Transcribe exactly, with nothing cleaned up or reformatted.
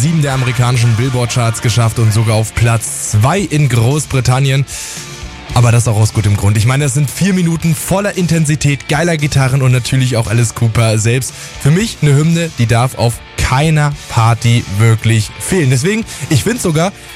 sieben der amerikanischen Billboard-Charts geschafft und sogar auf Platz zwei in Großbritannien. Aber das auch aus gutem Grund. Ich meine, das sind vier Minuten voller Intensität, geiler Gitarren und natürlich auch Alice Cooper selbst. Für mich eine Hymne, die darf auf keiner Party wirklich fehlen. Deswegen, ich finde sogar,